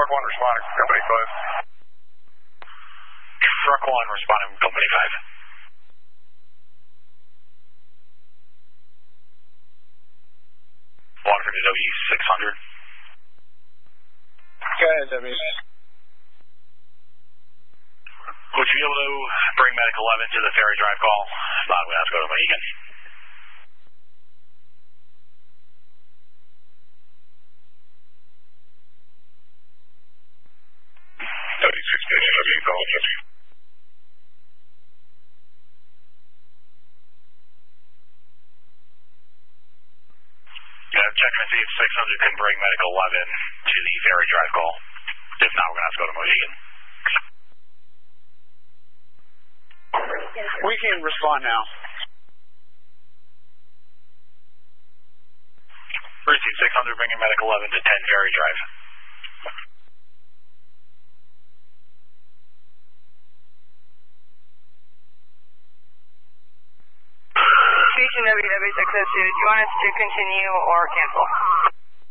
Truck 1 responding, Company 5. Truck 1 responding, Company 5. Waterford to W600. Go ahead, W. Would you be able to bring Medic 11 to the Ferry Drive call? If not, we have to go to Mohegan. W6 station, W call. Check and see if 600 can bring Medic 11 to the Ferry Drive call. If not, we're going to have to go to Mohegan. We can respond now. Receive 600, bringing Medic 11 to 10 Ferry Drive. Station WW602, do you want us to continue or cancel?